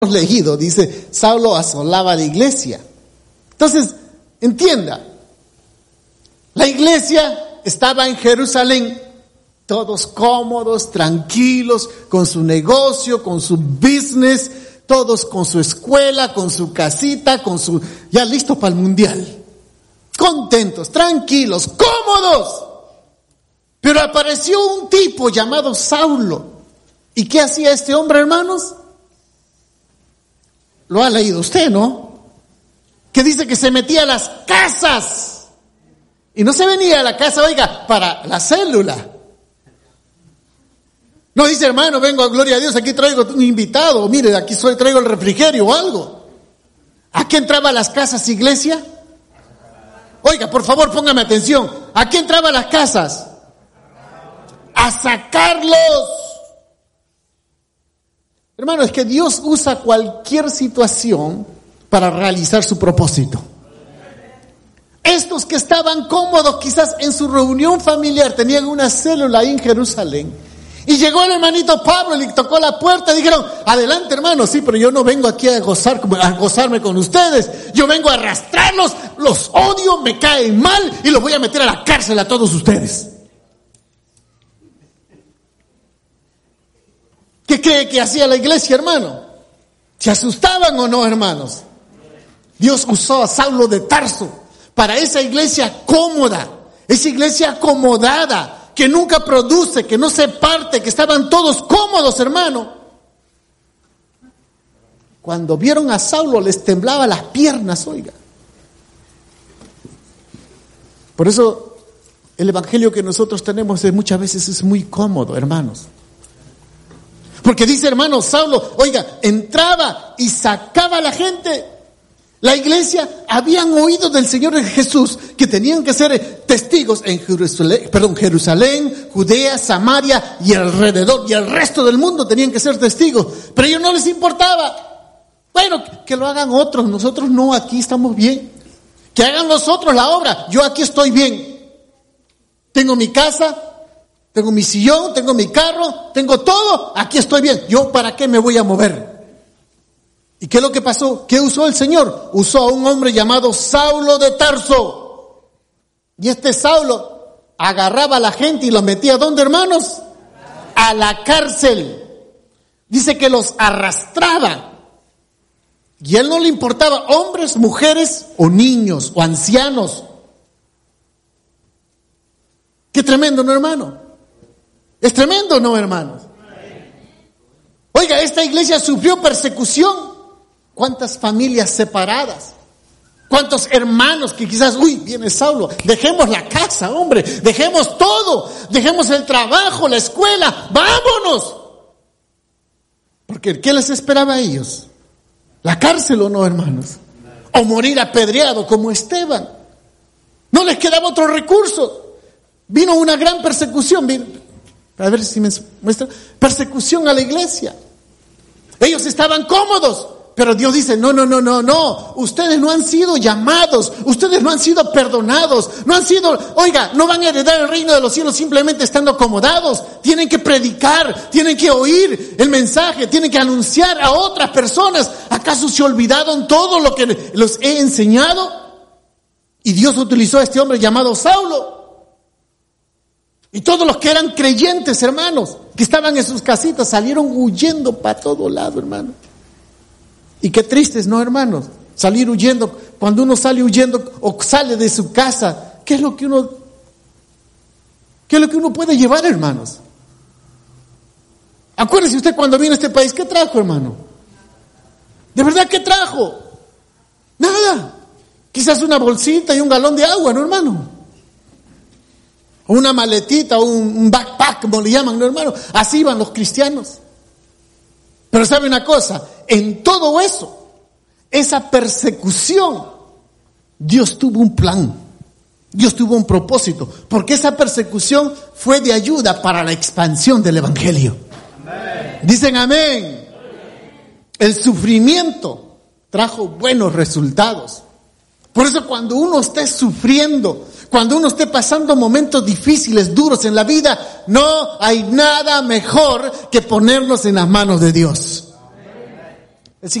leído, dice, Saulo asolaba la iglesia. Entonces, entienda, la iglesia estaba en Jerusalén, todos cómodos, tranquilos, con su negocio, con su business, todos con su escuela, con su casita, ya listos para el mundial. Contentos, tranquilos, cómodos. Pero apareció un tipo llamado Saulo. ¿Y qué hacía este hombre, hermanos? Lo ha leído usted, ¿no? Que dice que se metía a las casas. Y no se venía a la casa, oiga, para la célula. No dice, hermano, vengo a gloria a Dios, aquí traigo un invitado. Mire, aquí traigo el refrigerio o algo. ¿A qué entraba a las casas, iglesia? Oiga, por favor, póngame atención. ¿A qué entraba a las casas? A sacarlos. Hermano, es que Dios usa cualquier situación para realizar su propósito. Estos que estaban cómodos quizás en su reunión familiar, tenían una célula ahí en Jerusalén, y llegó el hermanito Pablo y le tocó la puerta y dijeron, adelante hermano, sí, pero yo no vengo aquí a gozarme con ustedes, yo vengo a arrastrarlos, los odio, me caen mal y los voy a meter a la cárcel a todos ustedes. ¿Qué cree que hacía la iglesia, hermano? ¿Se asustaban o no, hermanos? Dios usó a Saulo de Tarso para esa iglesia cómoda, esa iglesia acomodada, que nunca produce, que no se parte, que estaban todos cómodos, hermano. Cuando vieron a Saulo les temblaba las piernas, oiga. Por eso el evangelio que nosotros tenemos muchas veces es muy cómodo, hermanos. Porque dice, hermano, Saulo, oiga, entraba y sacaba a la gente. La iglesia habían oído del Señor Jesús que tenían que ser testigos en Jerusalén, Judea, Samaria y alrededor, y el resto del mundo tenían que ser testigos. Pero a ellos no les importaba. Bueno, que lo hagan otros, nosotros no, aquí estamos bien. Que hagan los otros la obra, yo aquí estoy bien. Tengo mi casa, tengo mi sillón, tengo mi carro, tengo todo, aquí estoy bien. ¿Yo para qué me voy a mover? ¿Y qué es lo que pasó? ¿Qué usó el Señor? Usó a un hombre llamado Saulo de Tarso. Y este Saulo agarraba a la gente y los metía, ¿dónde, hermanos? A la cárcel. Dice que los arrastraba. Y a él no le importaba hombres, mujeres o niños o ancianos. Qué tremendo, ¿no, hermano? Es tremendo, ¿no, hermanos? Oiga, esta iglesia sufrió persecución. ¿Cuántas familias separadas? ¿Cuántos hermanos que quizás, viene Saulo, dejemos la casa, hombre, dejemos todo, dejemos el trabajo, la escuela, vámonos? Porque ¿qué les esperaba a ellos? ¿La cárcel o no, hermanos? O morir apedreado como Esteban. No les quedaba otro recurso. Vino una gran persecución, a ver si me muestra, persecución a la iglesia. Ellos estaban cómodos. Pero Dios dice, no, ustedes no han sido llamados, ustedes no han sido perdonados, no van a heredar el reino de los cielos simplemente estando acomodados. Tienen que predicar, tienen que oír el mensaje, tienen que anunciar a otras personas. ¿Acaso se olvidaron todo lo que les he enseñado? Y Dios utilizó a este hombre llamado Saulo. Y todos los que eran creyentes, hermanos, que estaban en sus casitas, salieron huyendo para todo lado, hermano. Y qué tristes, ¿no, hermanos? Salir huyendo. Cuando uno sale huyendo o sale de su casa, ¿qué es lo que uno puede llevar, hermanos? Acuérdese usted cuando vino a este país, ¿qué trajo, hermano? ¿De verdad qué trajo? Nada. Quizás una bolsita y un galón de agua, ¿no, hermano? O una maletita, o un backpack, como le llaman, ¿no, hermano? Así iban los cristianos. Pero ¿sabe una cosa? En todo eso, esa persecución, Dios tuvo un plan, Dios tuvo un propósito, porque esa persecución fue de ayuda para la expansión del evangelio. Amén. Dicen amén. El sufrimiento trajo buenos resultados. Por eso cuando uno esté sufriendo, cuando uno esté pasando momentos difíciles, duros en la vida, no hay nada mejor que ponernos en las manos de Dios.